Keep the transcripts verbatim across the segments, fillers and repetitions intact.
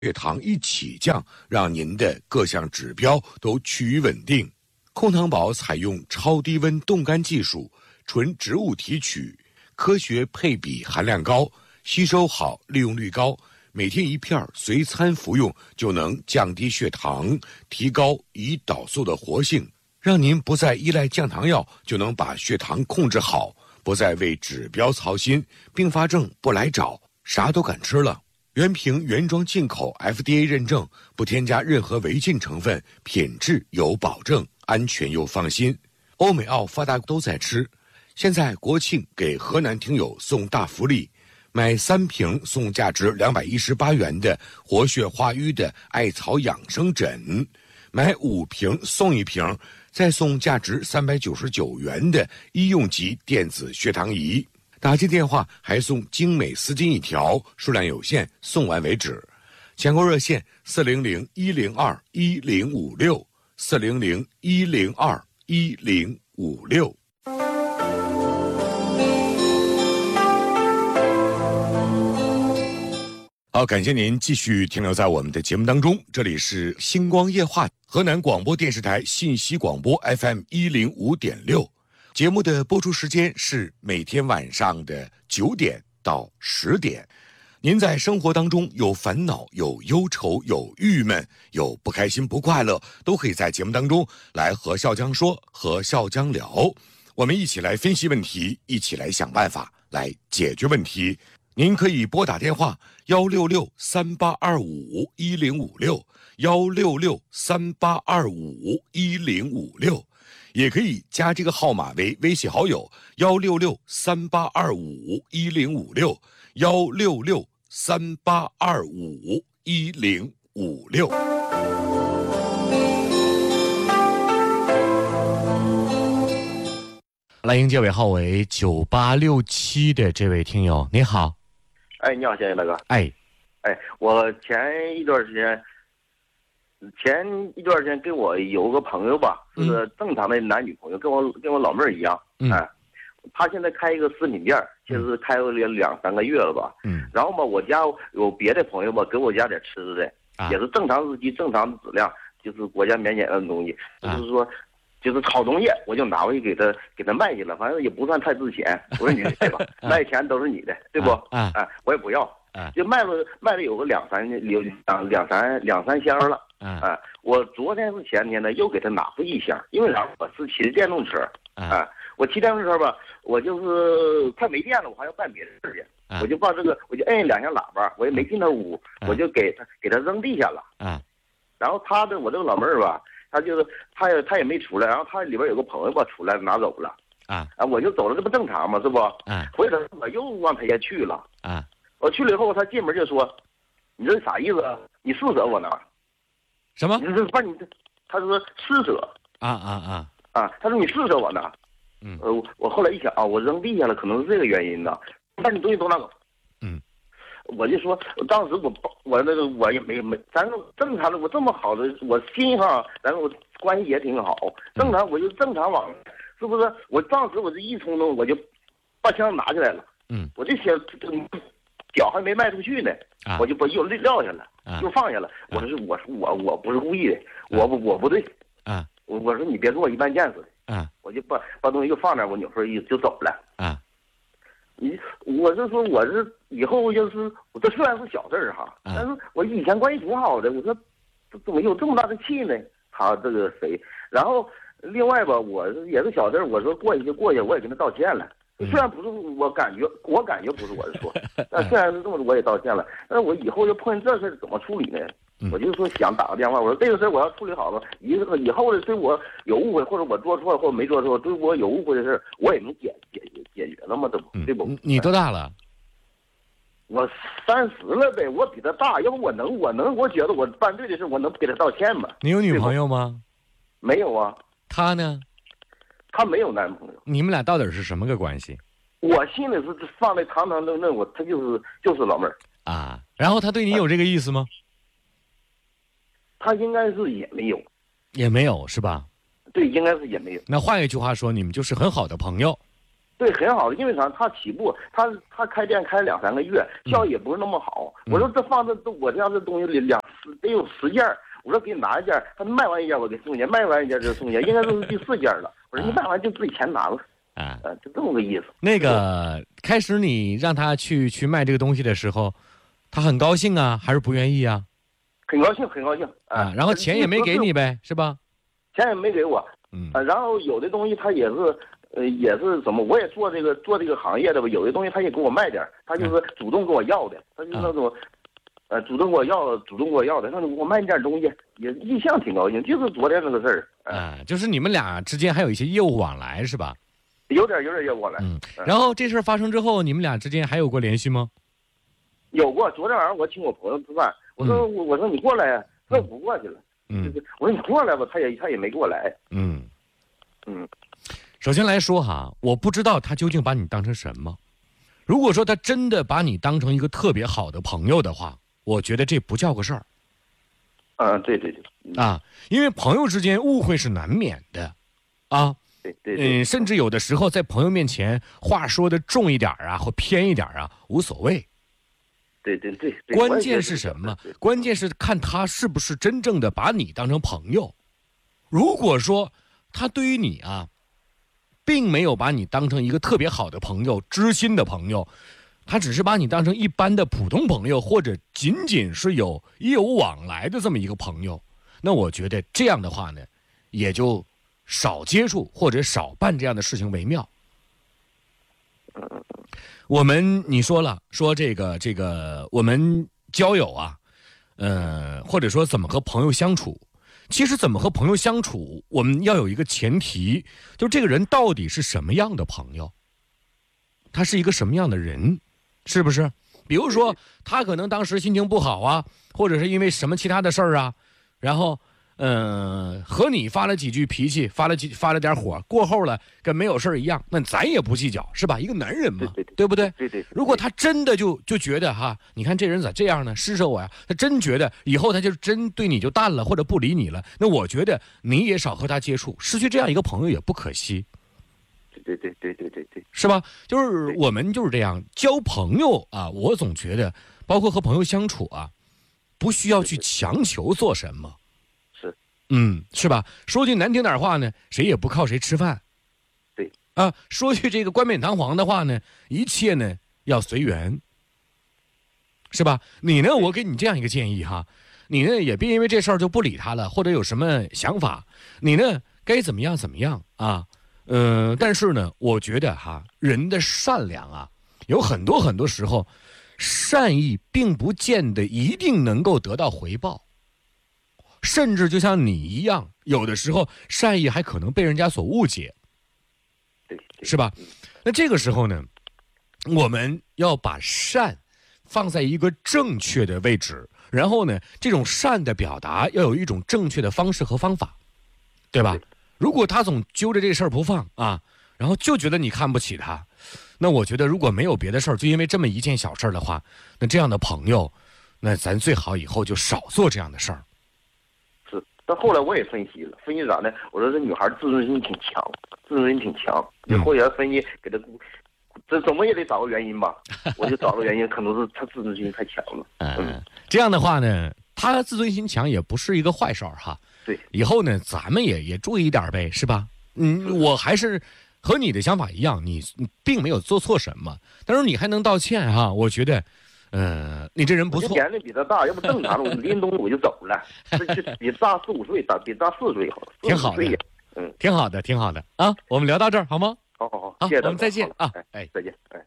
血糖一起降，让您的各项指标都趋于稳定。控糖宝采用超低温冻干技术，纯植物提取，科学配比含量高，吸收好，利用率高。每天一片随餐服用，就能降低血糖，提高胰岛素的活性，让您不再依赖降糖药，就能把血糖控制好，不再为指标操心，并发症不来找，啥都敢吃了。原瓶原装进口 F D A 认证，不添加任何违禁成分，品质有保证，安全又放心。欧美澳发达都在吃。现在国庆给河南听友送大福利，买三瓶送价值两百一十八元的活血化瘀的艾草养生枕，买五瓶送一瓶，再送价值三百九十九元的医用级电子血糖仪。打进电话还送精美丝巾一条，数量有限，送完为止。抢购热线四零零一零二一零五六四零零一零二一零五六。好，感谢您继续停留在我们的节目当中，这里是星光夜话，河南广播电视台信息广播 F M 一零五点六。节目的播出时间是每天晚上的九点到十点。您在生活当中有烦恼、有忧愁、有郁闷、有不开心、不快乐，都可以在节目当中来和笑江说，和笑江聊。我们一起来分析问题，一起来想办法，来解决问题。您可以拨打电话幺六六三八二五一零五六幺六六三八二五一零五六。也可以加这个号码为微信好友幺六六三八二五一零五六幺六六三八二五一零五六。来迎接尾号为九八六七的这位听友，你好。 哎，你好，谢谢大哥。 哎， 哎，我前一段时间。前一段时间跟我有个朋友吧，是个正常的男女朋友，跟我跟我老妹儿一样， 嗯， 哎，他现在开一个食品店，其实开了两三个月了吧， 嗯， 然后吧，我家有别的朋友吧，给我家点吃的， 啊、 也是正常日期、正常的质量，就是国家免检的东西， 啊、 就是说，就是炒东西，我就拿回去给他给他卖去了，反正也不算太值钱，不是你的对吧？ 啊、 卖钱都是你的，对不？ 啊， 哎，我也不要， 啊， 就卖了卖了有个两三有两两三两三箱了。 啊、 哎，我昨天是前天呢，又给他拿回一箱，因为啥？我是骑着电动车， 啊、 哎，我骑电动车吧，我就是快没电了，我还要办别的事去， 啊、 我就把这个，我就摁两下喇叭，我也没进他屋， 啊、 我就给他给他扔地下了， 啊， 然后他的我这个老妹儿吧，他就是他也他也没出来，然后他里边有个朋友吧出来拿走了， 啊， 啊，我就走了，这不正常吗？是不？ 啊， 回头我又往他家去了， 啊， 我去了以后，他进门就说：“你这啥意思啊？你施舍我呢？” 什么？ 你这把你这，他说施舍啊啊啊啊，他说你施舍我呢， 嗯， 呃，我后来一想啊，我扔地下了，可能是这个原因呢。把你东西都拿走， 嗯， 我就说，当时我我那个我也没没，咱正常的，我这么好的，我心上，咱我关系也挺好，正常我就正常往，是不是？我当时我这一冲动，我就把枪拿起来了， 嗯， 我就想脚还没迈出去呢， 啊、 我就把又撂下了， 啊、 又放下了。我说是我说我我不是故意的，我不我不对， 啊， 我我说你别跟我一般见识的， 啊， 我就把把东西又放那，我扭身一就走了， 啊， 你我就说我是以后就是我这虽然是小事儿哈， 啊、 但是我以前关系挺好的，我说怎么有这么大的气呢？他这个谁，然后另外吧，我也是小事儿，我说过去就过去，我也跟他道歉了。虽然不是我感觉，我感觉不是我的错，但虽然是这么，我也道歉了。但是我以后要碰见这事怎么处理呢？我就说想打个电话，我说这个事我要处理好了，以以后的对我有误会，或者我做错或者没做错，对我有误会的事，我也能解解决解决了吗？这不，对不？ 你多大了？ 我三十了呗，我比他大，要不我能我能我觉得我办对的事，我能给他道歉吗？ 你有女朋友吗？ 没有啊。 他呢？ 他没有男朋友。 你们俩到底是什么个关系？ 我心里是放的堂堂正正，我他就是就是老妹儿啊。然后他对你有这个意思吗？ 他应该是也没有， 也没有是吧？ 对，应该是也没有。 那换一句话说，你们就是很好的朋友。 对，很好的，因为啥？他起步，他他开店开两三个月，效益也不是那么好。 嗯、 我说这放这我这样这东西里两十得有十件，我说给你拿一件，他卖完一件我给送去，卖完一件就送去，应该都是第四件了。我说你卖完就自己钱拿了。 啊， 呃，就这么个意思。 那个开始你让他去去卖这个东西的时候，他很高兴啊，还是不愿意啊？ 很高兴，很高兴啊。 啊然后钱也没给你呗，是吧？ 钱也没给我。 嗯。 啊，然后有的东西他也是。呃，也是怎么？我也做这个做这个行业的吧，有的东西他也给我卖点，他就是主动跟我要的，他就是那种，呃，主动跟我要，主动跟我要的，那我卖点东西，也印象挺高兴。就是昨天那个事儿， 啊，就是你们俩之间还有一些业务往来是吧？ 有点有点业务往来。 嗯。然后这事儿发生之后，你们俩之间还有过联系吗？ 有过，昨天晚上我请我朋友吃饭，我说、嗯、我说你过来呀，他说我不过去了。 嗯。 我说你过来吧，他也他也没过来。 嗯。 嗯。 首先来说哈，我不知道他究竟把你当成什么。如果说他真的把你当成一个特别好的朋友的话，我觉得这不叫个事儿。 啊，对对对。 啊，因为朋友之间误会是难免的，啊， 对对对。 嗯，甚至有的时候在朋友面前话说的重一点啊，或偏一点啊，无所谓。 对对对。 关键是什么？关键是看他是不是真正的把你当成朋友。如果说他对于你啊，并没有把你当成一个特别好的朋友、知心的朋友，他只是把你当成一般的普通朋友，或者仅仅是有业务往来的这么一个朋友，那我觉得这样的话呢，也就少接触或者少办这样的事情为妙。我们你说了，说这个这个我们交友啊，呃，或者说怎么和朋友相处。其实怎么和朋友相处，我们要有一个前提，就是这个人到底是什么样的朋友，他是一个什么样的人，是不是？比如说他可能当时心情不好啊，或者是因为什么其他的事儿啊，然后嗯、呃，和你发了几句脾气，发了几发了点火，过后了跟没有事儿一样，那咱也不计较，是吧？一个男人嘛， 对, 对, 对, 对不对？ 对, 对, 对。 如果他真的就就觉得哈，你看这人咋这样呢？施舍我呀，他真觉得以后他就真对你就淡了，或者不理你了，那我觉得你也少和他接触，失去这样一个朋友也不可惜。 对对对对对对， 是吧？就是我们就是这样交朋友啊，我总觉得，包括和朋友相处啊，不需要去强求做什么。 是， 嗯，是吧？说句难听点话呢，谁也不靠谁吃饭。 对啊，说句这个冠冕堂皇的话呢，一切呢要随缘，是吧？你呢，我给你这样一个建议哈，你呢也别因为这事儿就不理他了，或者有什么想法，你呢该怎么样怎么样啊。呃，但是呢，我觉得哈，人的善良啊，有很多很多时候，善意并不见得一定能够得到回报，甚至就像你一样，有的时候善意还可能被人家所误解，是吧？那这个时候呢，我们要把善放在一个正确的位置，然后呢，这种善的表达要有一种正确的方式和方法，对吧？如果他总揪着这事儿不放啊，然后就觉得你看不起他，那我觉得如果没有别的事儿，就因为这么一件小事儿的话，那这样的朋友，那咱最好以后就少做这样的事儿。 是，但后来我也分析了，分析啥呢？我说这女孩自尊心挺强，自尊心挺强。以后也要分析给她，这怎么也得找个原因吧？我就找个原因，可能是她自尊心太强了。 嗯，这样的话呢，她自尊心强也不是一个坏事儿哈。 对， 以后呢，咱们也也注意一点呗，是吧？嗯，我还是和你的想法一样，你并没有做错什么，但是你还能道歉哈，我觉得，呃，你这人不错。 年龄比他大，要不正常了，我拎东西我就走了。这这比大四五岁，大比大四岁好， 挺好的，嗯，挺好的，挺好的啊。我们聊到这儿好吗？ 好好好， 好， 谢谢我们再见啊， 哎，再见，哎。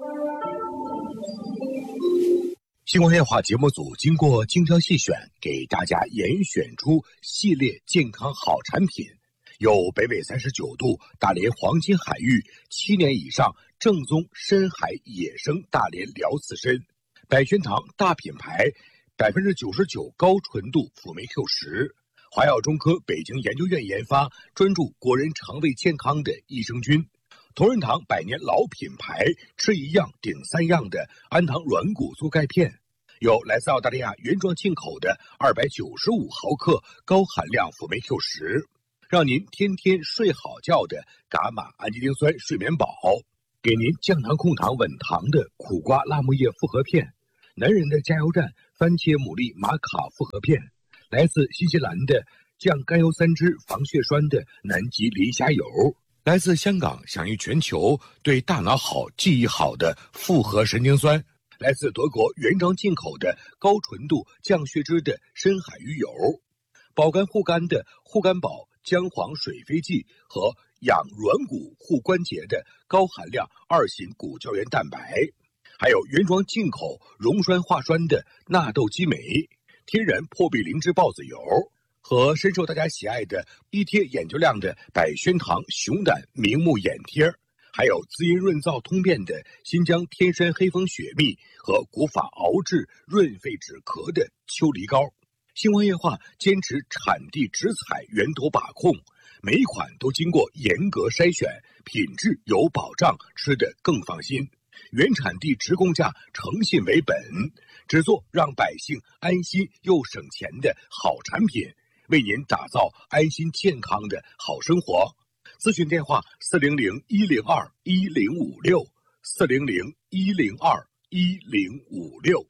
星光夜话节目组经过精挑细选，给大家严选出系列健康好产品，有北纬三十九度大连黄金海域七年以上正宗深海野生大连辽刺参，百轩堂大品牌百分之九十九高纯度辅酶 Q 十，华药中科北京研究院研发，专注国人肠胃健康的益生菌。同仁堂百年老品牌，吃一样顶三样的安堂软骨素钙片，有来自澳大利亚原装进口的二百九十五毫克高含量辅酶 Q 十，让您天天睡好觉的伽马氨基丁酸睡眠宝。 给您降糖控糖稳糖的苦瓜辣木叶复合片，男人的加油站番茄牡蛎玛卡复合片，来自新西兰的降甘油三酯防血栓的南极磷虾油，来自香港享誉全球对大脑好记忆好的复合神经酸，来自德国原装进口的高纯度降血脂的深海鱼油，保肝护肝的护肝宝姜黄水飞剂和养软骨护关节的高含量二型骨胶原蛋白，还有原装进口溶栓化栓的纳豆激酶，天然破壁灵芝孢子油，和深受大家喜爱的一贴眼球亮的百宣堂熊胆明目眼贴，还有滋阴润燥通便的新疆天山黑蜂雪蜜和古法熬制润肺止咳的秋梨膏。星光夜话坚持产地直采源头把控，每一款都经过严格筛选，品质有保障，吃得更放心。原产地直供价，诚信为本，只做让百姓安心又省钱的好产品，为您打造安心健康的好生活。咨询电话四零零一零二一零五六四零零一零二一零五六。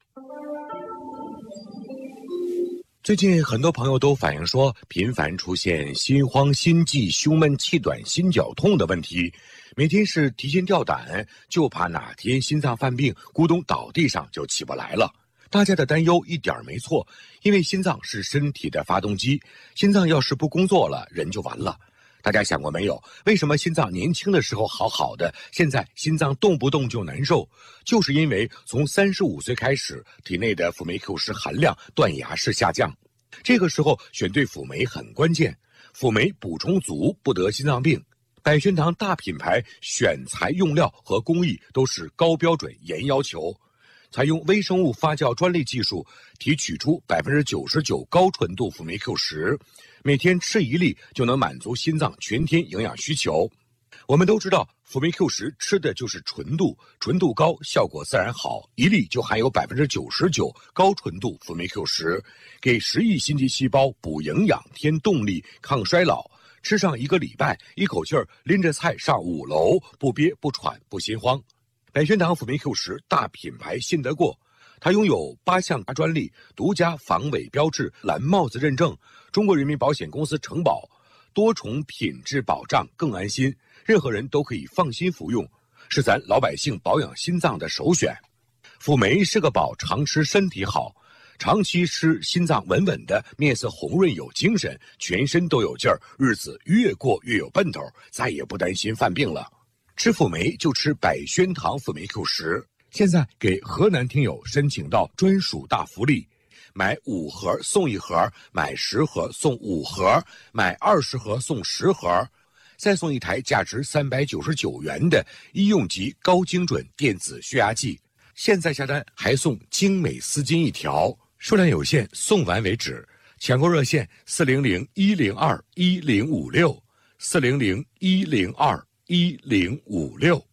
最近很多朋友都反映说，频繁出现心慌、心悸、胸闷、气短、心绞痛的问题，每天是提心吊胆，就怕哪天心脏犯病，咕咚倒地上就起不来了。大家的担忧一点没错，因为心脏是身体的发动机，心脏要是不工作了，人就完了。大家想过没有，为什么心脏年轻的时候好好的，现在心脏动不动就难受？就是因为从三十五岁开始，体内的辅酶 Q 十含量断崖式下降。这个时候选对辅酶很关键，辅酶补充足不得心脏病。百宣堂大品牌选材用料和工艺都是高标准严要求，采用微生物发酵专利技术提取出 百分之九十九 高纯度辅酶 Q 十， 每天吃一粒就能满足心脏全天营养需求。我们都知道辅酶 Q 十 吃的就是纯度，纯度高效果自然好，一粒就含有 百分之九十九 高纯度辅酶 Q 十， 给十亿心肌细胞补营养添动力抗衰老，吃上一个礼拜，一口气儿拎着菜上五楼，不憋不喘不心慌。百宣堂辅酶 Q 十 大品牌信得过，它拥有八项专利，独家防伪标志蓝帽子认证，中国人民保险公司承保，多重品质保障更安心，任何人都可以放心服用，是咱老百姓保养心脏的首选。辅酶是个宝，常吃身体好，长期吃心脏稳稳的，面色红润有精神，全身都有劲儿，日子越过越有奔头，再也不担心犯病了。吃辅酶就吃百宣堂辅酶 Q 十， 现在给河南听友申请到专属大福利，买五盒送一盒，买十盒送五盒，买二十盒送十盒，再送一台价值三百九十九元的医用级高精准电子血压计。现在下单还送精美丝巾一条，数量有限，送完为止。抢购热线四零零一零二一零五六四零零一零二一零五六。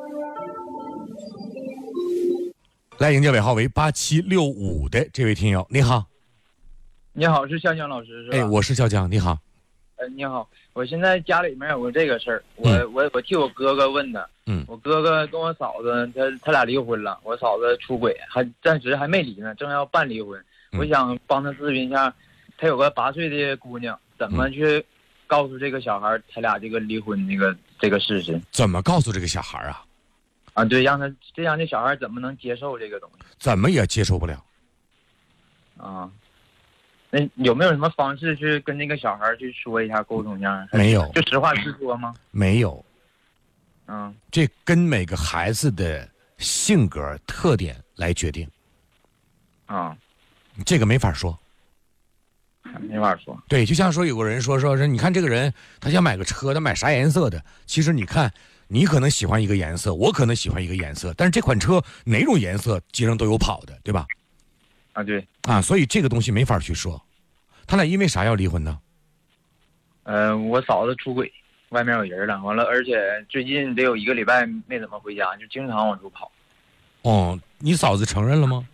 来迎接尾号为八七六五的这位听友，你好。 你好，是笑江老师是吧？ 哎，我是笑江，你好。 呃，你好，我现在家里面有个这个事儿，我、 嗯、 我我替我哥哥问的。 嗯， 我哥哥跟我嫂子他他俩离婚了，我嫂子出轨，还暂时还没离呢，正要办离婚。 嗯、 我想帮他咨询一下，他有个八岁的姑娘，怎么去告诉这个小孩他俩这个离婚这个这个事实？ 怎么告诉这个小孩啊？ 啊，对，让他这样，这小孩怎么能接受这个东西？ 怎么也接受不了。 啊，那有没有什么方式去跟那个小孩去说一下，沟通一下？ 没有， 就实话实说吗？ 没有。 嗯， 这跟每个孩子的性格特点来决定。 啊， 这个没法说。 没法说。 对，就像说有个人说说说，你看这个人他想买个车，他买啥颜色的？其实你看，你可能喜欢一个颜色，我可能喜欢一个颜色，但是这款车哪种颜色街上都有跑的，对吧？ 啊，对。 啊，所以这个东西没法去说。他俩因为啥要离婚呢？ 呃，我嫂子出轨，外面有人了，完了，而且最近得有一个礼拜没怎么回家，就经常往出跑。 哦，你嫂子承认了吗？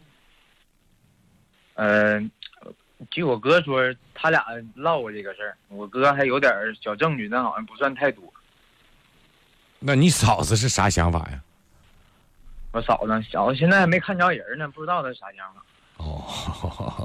呃，据我哥说，他俩唠过这个事儿，我哥还有点小证据，但好像不算太多。 那你嫂子是啥想法呀？ 我嫂子，嫂子现在还没看着人呢，不知道她啥想法。 哦。